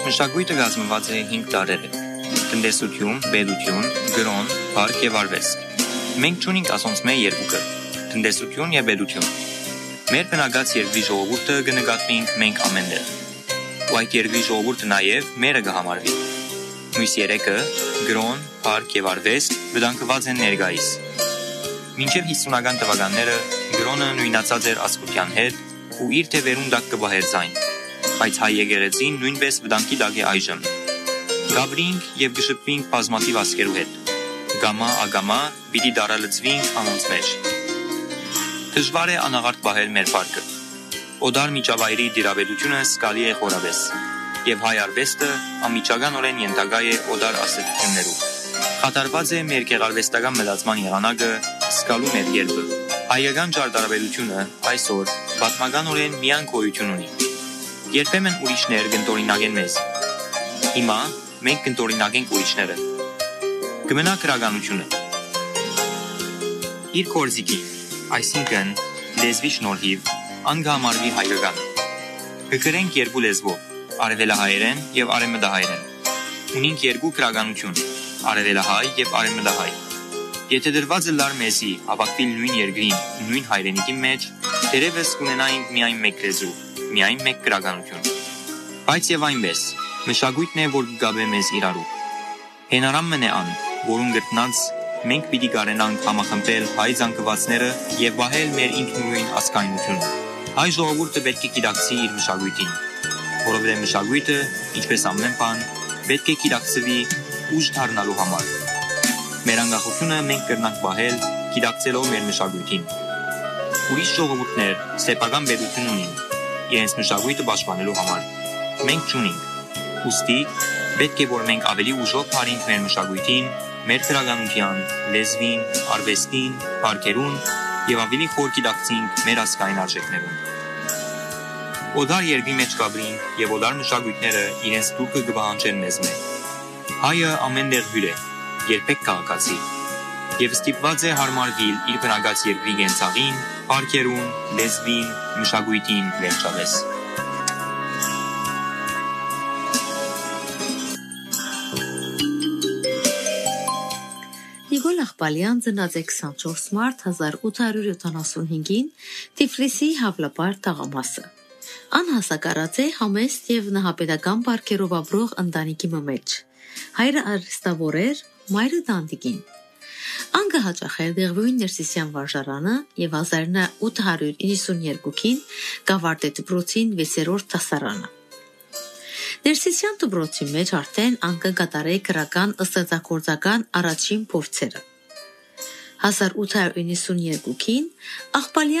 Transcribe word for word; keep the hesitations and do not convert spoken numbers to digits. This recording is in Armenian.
մշակույթը կազմված է հինգ տարրերով. տնտեսություն, պետություն, կրոն, փառք եւ արվեստ։ Մենք ունենք ասոնց մեր երկուքը՝ տնտեսություն եւ պետություն։ Մեր բնագած երկրի ժողովուրդը կնկատվենք մենք ամենտեղ։ Ու այդ երկրի ժողովուրդը նաեւ մերը կհամարվի։ Մյուս երեքը՝ կրոն, փառք եւ արվեստ վտանգված են ներկայիս։ Մինչև հիսունական թվականները կրոնը նույնացած էր ազգության հետ ու իր թևերուն տակ կբահեր ձայն, բայց հայ եկեղեցին նույնպես վտանգի տակ է այժմ։ Գաբրինք եւ կշփվինք բազմաթիվ ազգերու հետ։ Գամա ագամա պիտի դարալծվինք անոնց մեջ։ Դժվար է անաղարտ պահել մեր փառքը։ Օդար միջավայրի դիրաբեդությունը սկալի է խորավես, եւ հայ արվեստը անմիջականորեն ենթակա է օդար ասացություններու։ Խաթարված է մեր գեղարվեստական մտածման եղանակը, սկալու մեր ելքը։ Հայկական ճարտարապետությունը այսօր պատմականորեն միայն գոյություն ունի։ Երբեմն ուրիշներ կընտորինակեն մեզ։ Հիմա մենք կընտորինակենք ուրիշները։ Կմնա քրագանությունը։ Իր կորզիկի, այսինքն լեզվի շնորհիվ անգամարվի հայկական։ Կգրենք երկու լեզվով, արևելահայերեն եւ արևմտահայերեն։ Ունենք երկու քրագանություն, արևելահայ եւ արևմտահայ։ Եթե դրված է լար մեզի հավաքվել նույն երկրին, նույն հայրենիքի մեջ, դերևս կունենայինք միայն մեկ լեզու, միայն մեկ քրագանություն։ Բայց եւ այնպես, մշակույթն է, որ կգաբե մեզ իրարու։ Հենարան մն է ան, որուն գտնած մենք պիտի կարենանք համախմբել հայ զանգվածները եւ վահել մեր ինքնուրույն ազգայնությունը։ Հայ ժողովուրդը պետք է գիտակցի իր մշակույթին, որովհետեւ մշակույթը, ինչպես ամեն բան, պետք է գիտակցվի ուժ դառնալու համար։ Մեր անկախությունը մենք կրնանք վահել գիտակցելով մեր մշակույթին։ Ուրիշ ժողովուրդներ սեփական պետություն ունին իրենց մշակույթը պաշտպանելու համար։ Մենք չունենք։ Ուստի պետք է որ մենք ավելի ուժով փարինք մեր մշակույթին, մեր քրագանության, լեզվին, արվեստին, բարքերուն եւ ավելի խոր գիտակցինք մեր ազգային արժեքներուն։ Օդար երկրի մեջ կաբրին եւ օդար մշակույթները իրենց դուրքը կբահանջեն մեզ մե։ Հայը ամենտեղ հյուր է, երբեք քաղաքացի, եւ ստիպված է հարմարվել իր բնագած երկրի գենցաղին, բարքերուն, լեզվին, մշակույթին վերջապես։ Նիկոլ Աղբալյան ծնած է քսանչորս մարտ հազար ութ հարյուր յոթանասունհինգին Թիֆլիսի Հավլապար տղամասը։ Անհասակարած է համեստ եւ նահապետական բարքերով ապրող ընտանիքի մեջ։ Հայրը արհեստավոր էր, մայրը տանտիկին։ Անգը հաճախել Դեղվոյին Ներսիսյան վարժարանը եւ հազար ութ հարյուր իննսունյերկուին գավարտե դպրոցին վեցերորդ դասարանը։ Ներսիսյան դպրոցի մեջ արդեն անգը կատարե քրական ըստեղծագործական առաջին փորձերը։ հազար ութ հարյուր իննսունյերկուին Աղբալյան